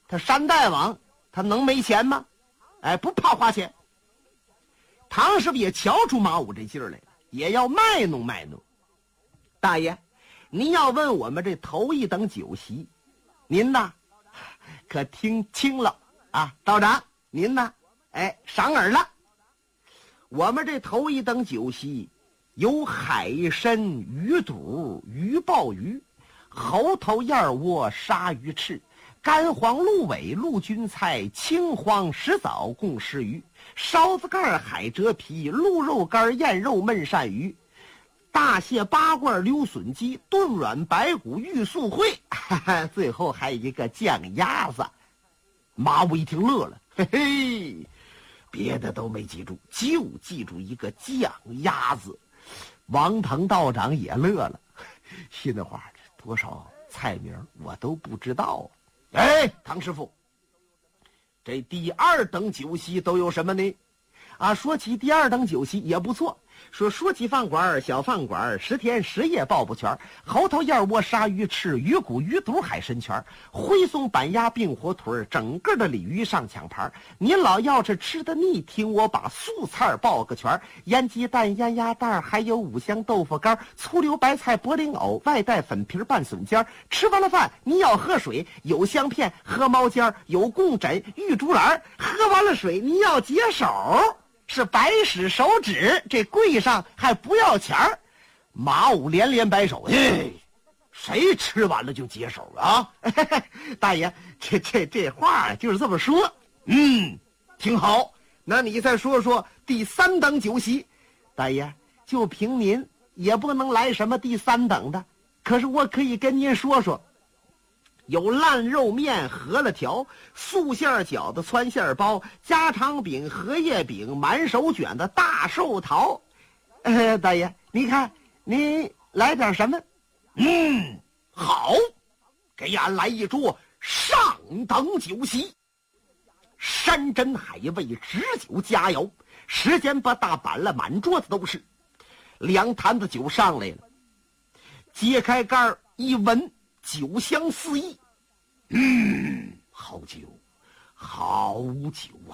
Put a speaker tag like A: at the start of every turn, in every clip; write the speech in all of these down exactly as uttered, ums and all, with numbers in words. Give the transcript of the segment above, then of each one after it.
A: 他山大王，他能没钱吗？哎，不怕花钱。唐师傅也瞧出马武这劲儿来了，也要卖弄卖弄。大爷，您要问我们这头一等酒席，您呐可听清了啊，道长您呢哎赏耳了。我们这头一等酒席有海参、鱼肚、鱼鲍鱼、猴头、燕窝、鲨鱼翅、干黄鹿尾、陆军菜、青黄石枣共十余，烧子盖、海蜇皮、鹿肉干、燕肉焖鳝鱼、大蟹八罐、溜笋鸡、炖软白骨、玉素烩，哈哈，最后还有一个酱鸭子。马武一听乐了，嘿嘿，别的都没记住，就记住一个酱鸭子。王腾道长也乐了，心里话，多少菜名我都不知道。哎，唐师傅，这第二等酒席都有什么呢？啊，说起第二等酒席也不错。说说起饭馆，小饭馆十天十夜报不全，猴头、燕窝、鲨鱼翅、鱼骨、鱼肚、海参全，灰松板鸭并火腿，整个的鲤鱼上抢盘。您老要是吃的腻，听我把素菜报个全，腌鸡蛋、腌鸭蛋，还有五香豆腐干、醋溜白菜、柏林藕，外带粉皮拌笋尖。吃完了饭，你要喝水，有香片，喝毛尖，有贡枕、玉竹篮。喝完了水，你要解手。是白使手指，这柜上还不要钱儿。马武连连摆手，嘿，谁吃完了就解手啊？大爷，这这这话就是这么说。嗯，挺好。那你再说说第三等酒席。大爷，就凭您也不能来什么第三等的，可是我可以跟您说说。有烂肉面、饸饹条、素馅饺子、汆馅包、家常饼、荷叶饼、满手卷子、大寿桃。呃，大爷，你看，您来点什么？嗯，好，给俺来一桌上等酒席。山珍海味、直酒佳肴，时间不大板了，满桌子都是。两坛子酒上来了，揭开盖儿一闻，酒香四溢。嗯，好酒，好酒啊！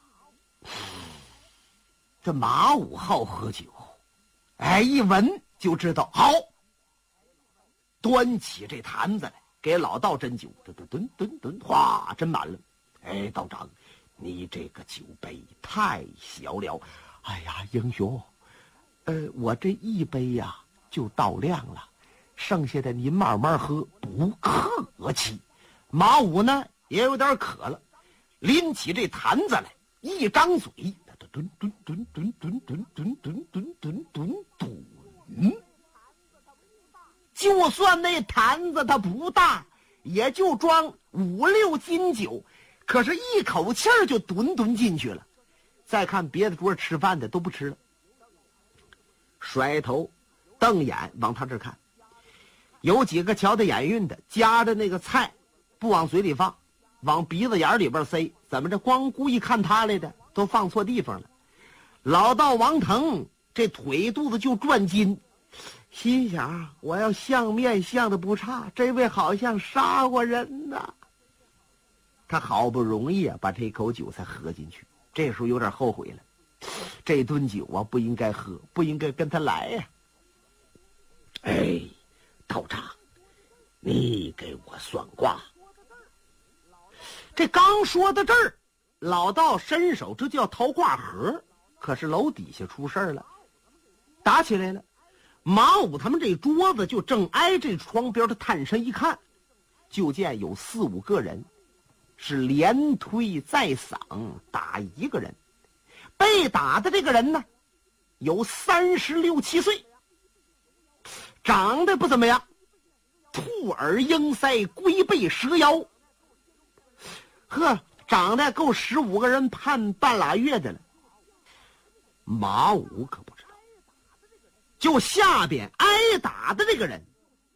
A: 这马武好喝酒，哎，一闻就知道好。端起这坛子来，给老道斟酒，吨吨吨吨，哗，斟满了。哎，道长，你这个酒杯太小了。哎呀，英雄，呃，我这一杯呀、啊、就到量了，剩下的您慢慢喝，不客气。马武呢也有点渴了，拎起这坛子来，一张嘴，吨吨吨吨吨吨吨吨吨吨吨吨，就算那坛子它不大，也就装五六斤酒，可是一口气儿就吨吨进去了。再看别的桌吃饭的都不吃了，甩头瞪眼往他这看，有几个瞧得眼晕的，夹着那个菜不往嘴里放，往鼻子眼里边塞，怎么着光故意看他来的，都放错地方了。老道王腾这腿肚子就转筋，心想我要相面相的不差，这位好像杀过人呐。他好不容易啊把这口酒才喝进去，这时候有点后悔了，这顿酒啊不应该喝，不应该跟他来呀、啊。哎，道长，你给我算卦。这刚说到这儿，老道伸手这就要掏卦盒，可是楼底下出事儿了，打起来了。马武他们这桌子就正挨这窗边，他探身一看，就见有四五个人，是连推再搡打一个人。被打的这个人呢，有三十六七岁，长得不怎么样，兔耳鹰腮，龟背蛇腰，呵，长得够十五个人判半拉月的了。马武可不知道，就下边挨打的这个人，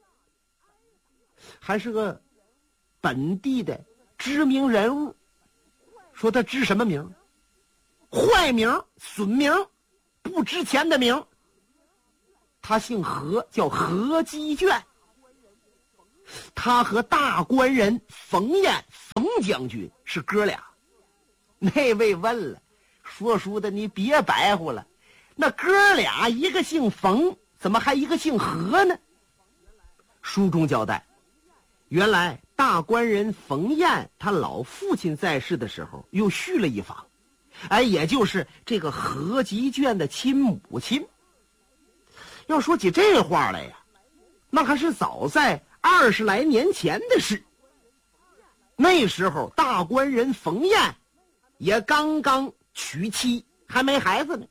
A: 还是个本地的知名人物。说他知什么名？坏名、损名、不值钱的名。他姓何，叫何基卷。 他和大官人冯彦冯将军是哥俩。那位问了，说书的你别白活了，那哥俩一个姓冯，怎么还一个姓何呢？书中交代，原来大官人冯彦他老父亲在世的时候又续了一房，哎，也就是这个何集卷的亲母亲。要说起这话来呀，那还是早在二十来年前的事。那时候大官人冯彦也刚刚娶妻，还没孩子呢。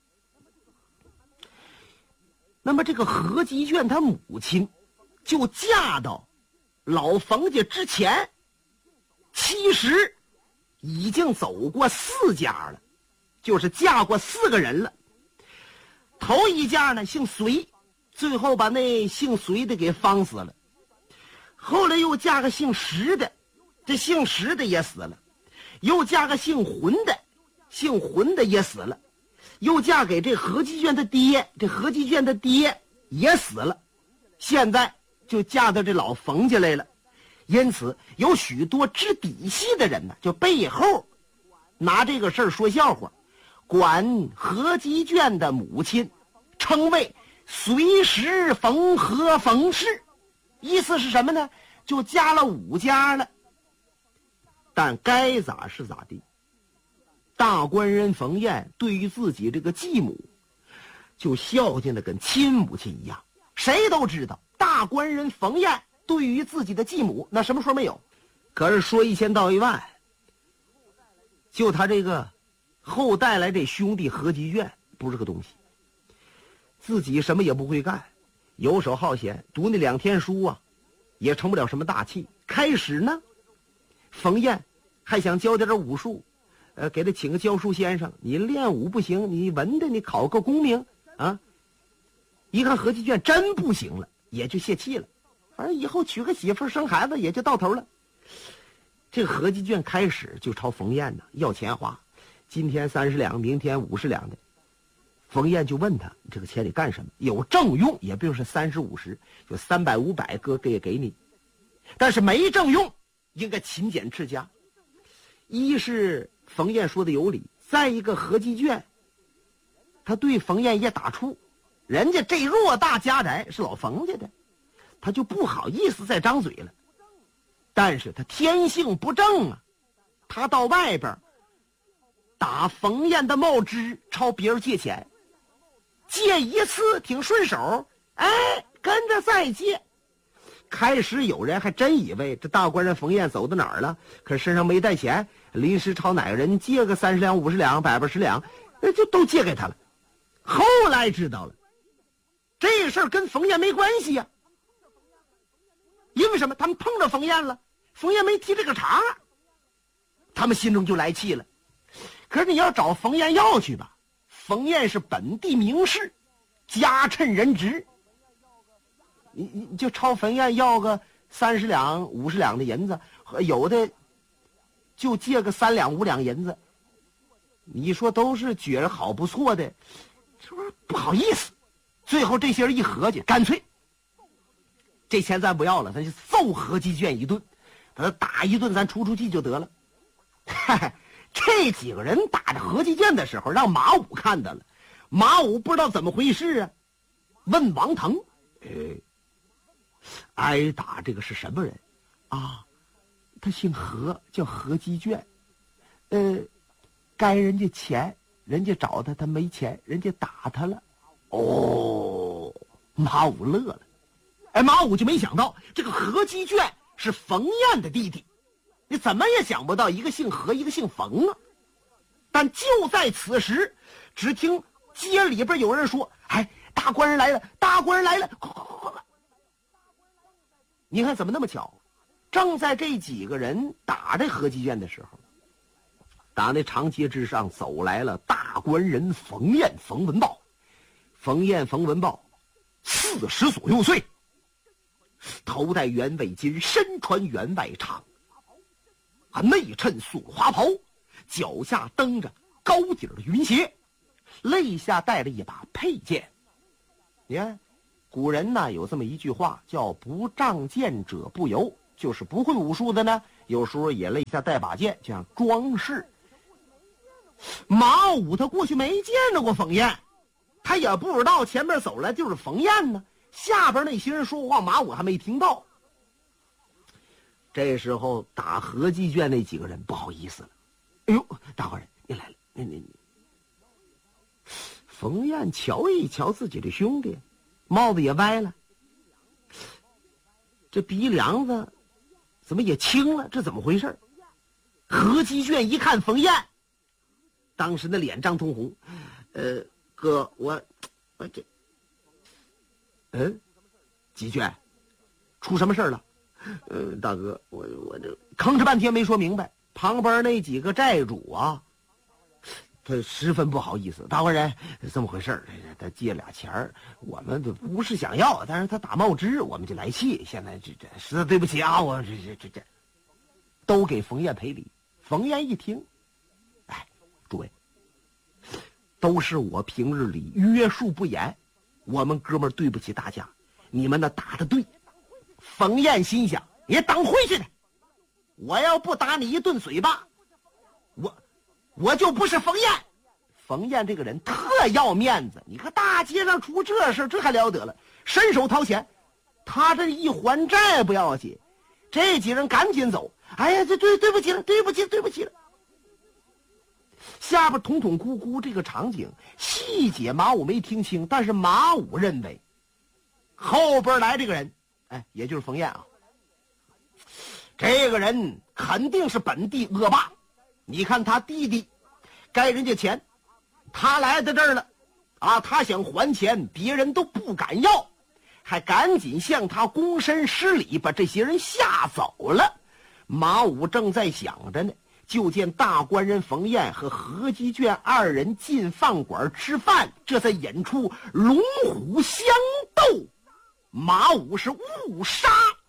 A: 那么这个何集卷他母亲就嫁到老冯家之前，其实已经走过四家了，就是嫁过四个人了。头一家呢姓隋，最后把那姓隋的给方死了。后来又嫁个姓石的，这姓石的也死了。又嫁个姓浑的，姓浑的也死了。又嫁给这何集卷的爹，这何集卷的爹也死了。现在就嫁到这老冯家来了。因此有许多知底细的人呢，就背后拿这个事儿说笑话，管何集卷的母亲称为随时冯何冯氏，意思是什么呢？就嫁了五家了。但该咋是咋地，大官人冯彦对于自己这个继母就孝敬的跟亲母亲一样。谁都知道大官人冯彦对于自己的继母那什么说没有，可是说一千道一万，就他这个后代来这兄弟何集卷不是个东西，自己什么也不会干，游手好闲，读那两天书啊也成不了什么大器。开始呢冯彦还想教点点武术，呃，给他请个教书先生，你练武不行，你文的你考个功名啊。一看何集卷真不行了，也就泄气了，反正以后娶个媳妇生孩子也就到头了。这个何集卷开始就朝冯彦呢要钱花，今天三十两，明天五十两的。冯彦就问他，这个钱你干什么？有正用，也不是三十五十，就三百五百哥给给你，但是没正用，应该勤俭持家。一是冯彦说的有理，再一个何集卷他对冯彦也打怵，人家这偌大家宅是老冯家的，他就不好意思再张嘴了。但是他天性不正啊，他到外边打冯彦的冒支，朝别人借钱，借一次挺顺手，哎，跟着再借。开始有人还真以为这大官人冯彦走到哪儿了，可是身上没带钱，临时朝哪个人借个三十两五十两百八十两，那就都借给他了。后来知道了这事儿跟冯彦没关系呀、啊，因为什么？他们碰着冯彦了，冯彦没提这个茬，他们心中就来气了。可是你要找冯彦要去吧，冯彦是本地名士，家趁人直，你你就朝冯彦要个三十两五十两的银子，有的就借个三两五两银子，你说都是觉着好不错的，是不是不好意思？最后这些人一合计，干脆这钱咱不要了，咱就揍何集卷一顿，把他打一顿，咱出出气就得了。这几个人打着何集卷的时候，让马武看到了。马武不知道怎么回事啊，问王腾：“哎，挨打这个是什么人啊？他姓何，叫何集卷。呃，该人家钱，人家找他，他没钱，人家打他了。”哦，马武乐了。哎，马武就没想到这个何集卷是冯彦的弟弟，你怎么也想不到一个姓何，一个姓冯啊。但就在此时，只听街里边有人说：“哎，大官人来了，大官人来了！”快快快快！你看怎么那么巧？正在这几个人打这何集卷的时候，打那长街之上走来了大官人冯彦、冯文豹。冯彦、冯文豹四十左右岁，头戴圆尾巾，身穿员外长，啊，内衬素花袍，脚下蹬着高底的云鞋，肋下带着一把佩剑。你看， 古人呢有这么一句话，叫不仗剑者不游，就是不会武术的呢，有时候也肋下带把剑，这样装饰。马武他过去没见着过冯彦，他也不知道前面走来就是冯彦呢，下边那些人说话，马武还没听到。这时候打合击圈那几个人不好意思了，哎呦，大伙人你来了，你你你。冯彦瞧一瞧自己的兄弟，帽子也歪了，这鼻梁子怎么也青了，这怎么回事？合击圈一看冯彦，当时那脸涨通红，呃，哥，我我这，嗯，吉卷，出什么事了？呃，大哥，我我这吭哧半天没说明白。旁边那几个债主啊，他十分不好意思。大伙人，这么回事他借俩钱儿，我们不是想要，但是他打冒支，我们就来气。现在这这实在对不起啊，我这这这这，都给冯彦赔礼。冯彦一听，哎，诸位，都是我平日里约束不严，我们哥们儿对不起大家，你们那打得对。冯彦心想，也等回去的，我要不打你一顿嘴巴，我我就不是冯彦。冯彦这个人特要面子，你看大街上出这事，这还了得了，伸手掏钱，他这一还债不要紧，这几人赶紧走。哎呀，这对对不起了，对不起对不起了。下边捅捅咕咕这个场景细节马武没听清，但是马武认为后边来这个人，哎，也就是冯彦啊，这个人肯定是本地恶霸。你看他弟弟该人家钱，他来到这儿了啊，他想还钱，别人都不敢要，还赶紧向他躬身施礼，把这些人吓走了。马武正在想着呢，就见大官人冯彦和何基卷二人进饭馆吃饭，这才演出龙虎相斗。马武是误杀